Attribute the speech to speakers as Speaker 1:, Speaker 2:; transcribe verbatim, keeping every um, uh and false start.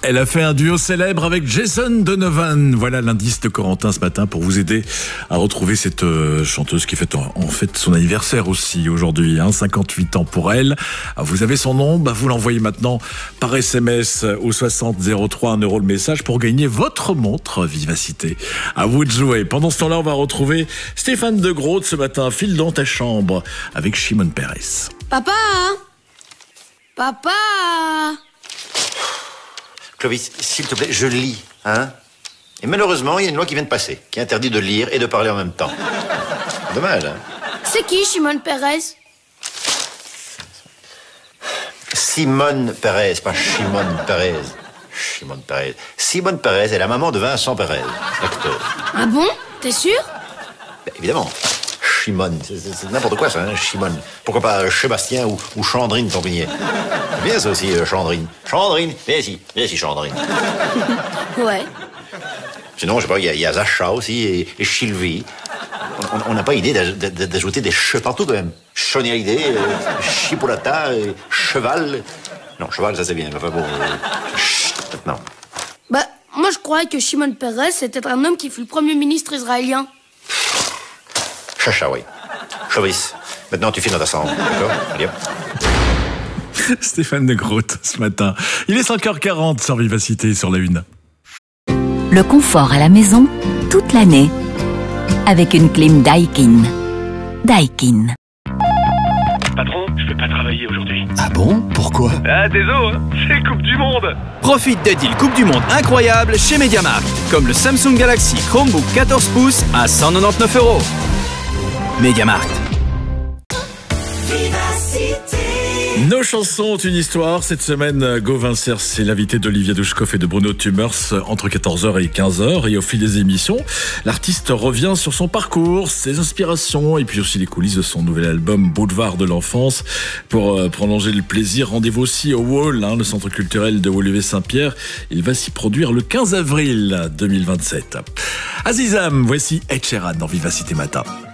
Speaker 1: Elle a fait un duo célèbre avec Jason Donovan. Voilà l'indice de Corentin ce matin pour vous aider à retrouver cette euh, chanteuse qui fête en, en fait son anniversaire aussi aujourd'hui, hein, cinquante-huit ans pour elle. Vous avez son nom, bah vous l'envoyez maintenant par S M S au soixante zéro trois, un euro le message pour gagner votre montre Vivacité. À vous de jouer. Pendant ce temps-là, on va retrouver Stéphane de Groot ce matin, file dans ta chambre avec Shimon Peres.
Speaker 2: Papa Papa
Speaker 3: Clovis, s'il te plaît, je lis, hein. Et malheureusement, il y a une loi qui vient de passer, qui interdit de lire et de parler en même temps. Dommage, hein.
Speaker 2: C'est qui, Shimon Peres?
Speaker 3: Simone Perez, pas Shimon Perez. Shimon Perez. Simone Perez est la maman de Vincent Perez, l'acteur.
Speaker 2: Ah bon? T'es sûr?
Speaker 3: Ben, évidemment. Shimon, c'est, c'est, c'est n'importe quoi ça, hein, Shimon. Pourquoi pas Sébastien ou, ou Chandrine Tampigné? C'est bien ça aussi, euh, Chandrine. Chandrine, viens ici, viens ici, Chandrine.
Speaker 2: Ouais.
Speaker 3: Sinon, je sais pas, il y, y a Zacha aussi et, et Sylvie. On n'a pas idée d'aj- d'ajouter des che partout quand même. Choniaïdé, euh, Chipolata, euh, Cheval. Non, Cheval, ça c'est bien. Enfin bon. Euh, chut, non.
Speaker 2: Bah, moi je croyais que Shimon Peres c'était un homme qui fut le premier ministre israélien.
Speaker 3: Chacha, oui. Chauvis. Maintenant, tu files dans ta chambre, d'accord? Allez hop.
Speaker 1: Stéphane de Groot ce matin. Il est cinq heures quarante sur Vivacité sur la une.
Speaker 4: Le confort à la maison, toute l'année, avec une clim Daikin. Daikin.
Speaker 5: Patron, je peux pas travailler aujourd'hui.
Speaker 6: Ah bon? Pourquoi?
Speaker 5: Ah, désolé, hein, c'est Coupe du Monde.
Speaker 7: Profite des deals Coupe du Monde incroyables chez MediaMarkt, comme le Samsung Galaxy Chromebook quatorze pouces à cent quatre-vingt-dix-neuf euros. MediaMarkt.
Speaker 1: Nos chansons ont une histoire. Cette semaine, Gauvin Cers, c'est l'invité d'Olivier Douchkov et de Bruno Tumers entre quatorze heures et quinze heures. Et au fil des émissions, l'artiste revient sur son parcours, ses inspirations et puis aussi les coulisses de son nouvel album Boulevard de l'enfance. Pour euh, prolonger le plaisir, rendez-vous aussi au Wall, hein, le centre culturel de Woluwe-Saint-Pierre. Il va s'y produire le quinze avril deux mille vingt-sept. Azizam, voici Ed Sheeran dans Vivacité Matin.